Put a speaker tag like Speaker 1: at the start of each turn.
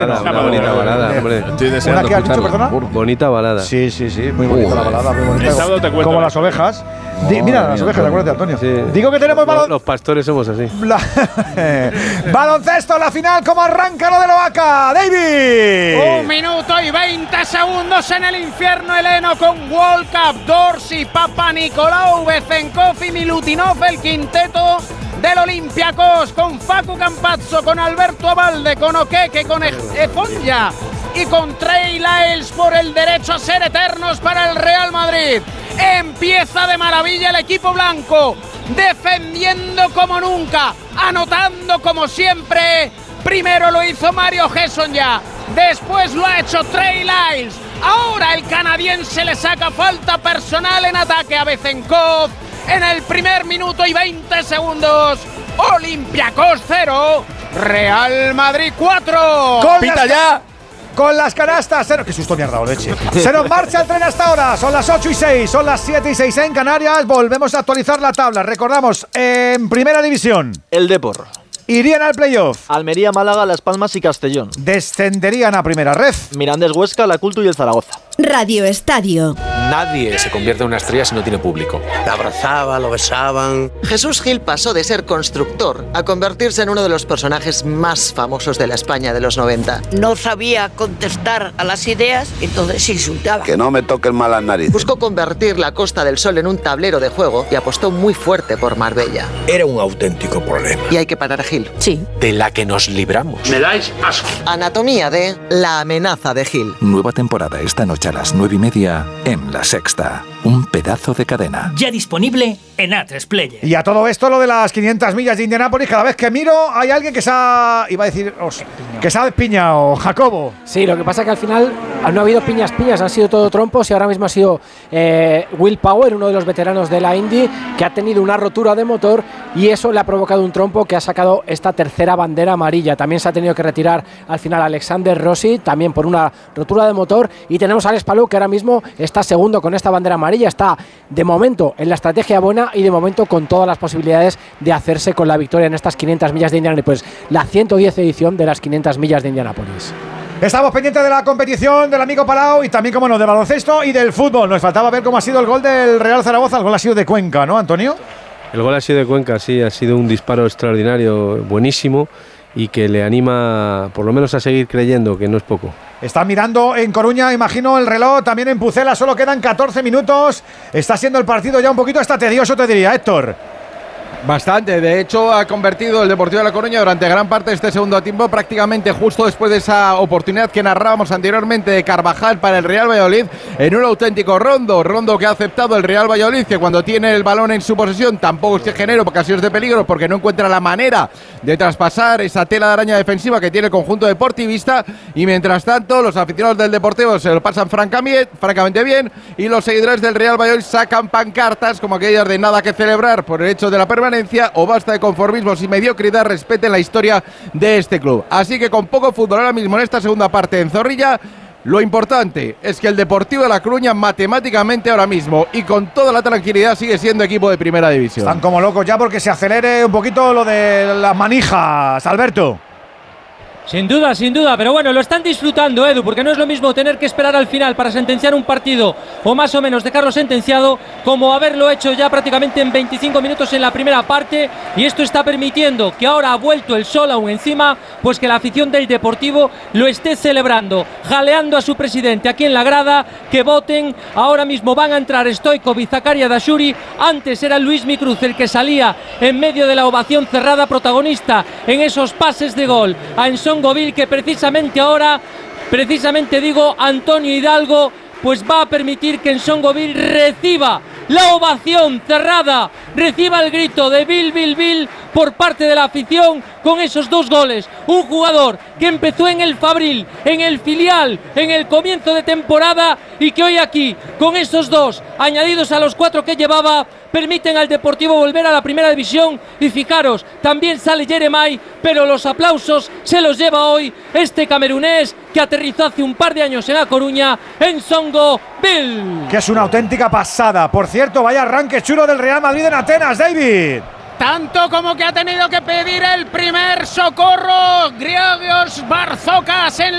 Speaker 1: Una bonita balada, hombre.
Speaker 2: Estoy deseando
Speaker 3: ¿Una que has dicho, perdona?
Speaker 1: Bonita balada.
Speaker 3: Sí, muy bonita la balada, muy bonita.
Speaker 2: El sábado te cuento.
Speaker 3: Como las ovejas. Mira, las ovejas, acuérdate, Antonio.
Speaker 1: Sí.
Speaker 3: Digo que tenemos
Speaker 1: Los pastores somos así.
Speaker 3: baloncesto, la final, ¿cómo arranca lo de Loaca? David.
Speaker 4: 1 minuto y 20 segundos en el infierno heleno con World Cup, Dorsey, Papa Nicolau, Bezenkov y Milutinov, el quinteto del Olympiacos, con Facu Campazzo, con Alberto Abalde, con Okeke, con Efonja y con Trey Lyles por el derecho a ser eternos para el Real Madrid. Empieza de maravilla el equipo blanco, defendiendo como nunca, anotando como siempre. Primero lo hizo Mario Hezonja, después lo ha hecho Trey Lyles. Ahora el canadiense le saca falta personal en ataque a Bezenkov. En el primer minuto y 20 segundos, Olympiacos 0, Real Madrid 4.
Speaker 2: ¡Pita ya!
Speaker 3: Con las canastas, qué susto me ha dado, leche. Se nos marcha el tren hasta ahora. Son las 8:06, son las 7:06 en Canarias. Volvemos a actualizar la tabla. Recordamos, en Primera División,
Speaker 5: el Depor
Speaker 3: irían al playoff.
Speaker 5: Almería, Málaga, Las Palmas y Castellón.
Speaker 3: Descenderían a Primera Ref.
Speaker 5: Mirandés, Huesca, La Cultu y el Zaragoza.
Speaker 6: Radio Estadio.
Speaker 7: Nadie se convierte en una estrella si no tiene público.
Speaker 8: Te abrazaba, lo besaban.
Speaker 9: Jesús Gil pasó de ser constructor a convertirse en uno de los personajes más famosos de la España de los 90.
Speaker 10: No sabía contestar a las ideas, entonces insultaba.
Speaker 8: Que no me toquen mal las narices.
Speaker 9: Buscó convertir la Costa del Sol en un tablero de juego y apostó muy fuerte por Marbella.
Speaker 8: Era un auténtico problema.
Speaker 9: Y hay que parar a Gil.
Speaker 10: Sí.
Speaker 7: De la que nos libramos.
Speaker 11: Me dais asco.
Speaker 9: Anatomía de La amenaza de Gil.
Speaker 12: Nueva temporada esta noche a las 9:30 en La Sexta. Un pedazo de cadena.
Speaker 13: Ya disponible en A3 Player.
Speaker 3: Y a todo esto, lo de las 500 millas de Indianápolis, cada vez que miro hay alguien que se ha... Iba a decir... que se ha despiñado, Jacobo.
Speaker 14: Sí, lo que pasa es que al final no ha habido piñas, han sido todo trompos y ahora mismo ha sido Will Power, uno de los veteranos de la Indy, que ha tenido una rotura de motor y eso le ha provocado un trompo que ha sacado esta tercera bandera amarilla. También se ha tenido que retirar al final Alexander Rossi, también por una rotura de motor, y tenemos a Alex Palou, que ahora mismo está segundo con esta bandera amarilla, está de momento en la estrategia buena y de momento con todas las posibilidades de hacerse con la victoria en estas 500 millas de Indianápolis, la 110 edición de las 500 millas de Indianápolis.
Speaker 3: Estamos pendientes de la competición del amigo Palau y también, como no, de baloncesto y del fútbol. Nos faltaba ver cómo ha sido el gol del Real Zaragoza. El gol ha sido de Cuenca, ¿no, Antonio?
Speaker 1: El gol ha sido de Cuenca, sí, ha sido un disparo extraordinario, buenísimo, y que le anima por lo menos a seguir creyendo, que no es poco.
Speaker 3: Está mirando en Coruña, imagino, el reloj, también en Pucela, solo quedan 14 minutos. Está siendo el partido ya un poquito hasta tedioso, te diría, Héctor.
Speaker 2: Bastante, de hecho ha convertido el Deportivo de La Coruña durante gran parte de este segundo tiempo, prácticamente justo después de esa oportunidad que narrábamos anteriormente de Carvajal para el Real Valladolid, en un auténtico rondo que ha aceptado el Real Valladolid, que cuando tiene el balón en su posesión tampoco es que genera ocasiones de peligro porque no encuentra la manera de traspasar esa tela de araña defensiva que tiene el conjunto deportivista, y mientras tanto los aficionados del Deportivo se lo pasan francamente bien, y los seguidores del Real Valladolid sacan pancartas como aquellas de nada que celebrar por el hecho de la permanencia o basta de conformismos y mediocridad, respeten la historia de este club. Así que con poco fútbol ahora mismo en esta segunda parte en Zorrilla, lo importante es que el Deportivo de La Coruña matemáticamente ahora mismo y con toda la tranquilidad sigue siendo equipo de primera división.
Speaker 3: Están como locos ya porque se acelere un poquito lo de las manijas, Alberto.
Speaker 15: Sin duda, pero bueno, lo están disfrutando, Edu, porque no es lo mismo tener que esperar al final para sentenciar un partido o más o menos dejarlo sentenciado como haberlo hecho ya prácticamente en 25 minutos en la primera parte, y esto está permitiendo que ahora ha vuelto el sol aún encima, pues que la afición del Deportivo lo esté celebrando, jaleando a su presidente aquí en la grada, que voten. Ahora mismo van a entrar Stoichkov y Zakaria Dashuri, antes era Luis Micruz el que salía en medio de la ovación cerrada, protagonista en esos pases de gol a Ensongoville, que precisamente ahora, digo, Antonio Hidalgo, pues va a permitir que Ensongoville reciba la ovación cerrada, reciba el grito de Bill por parte de la afición con esos dos goles. Un jugador que empezó en el Fabril, en el filial, en el comienzo de temporada, y que hoy aquí, con esos dos añadidos a los 4 que llevaba, permiten al Deportivo volver a la primera división. Y fijaros, también sale Jeremai, pero los aplausos se los lleva hoy este camerunés que aterrizó hace un par de años en La Coruña, Ensongoville.
Speaker 3: Que es una auténtica pasada. Por cierto, vaya arranque chulo del Real Madrid en Atenas, David.
Speaker 4: Tanto como que ha tenido que pedir el primer socorro Griegos Barzokas en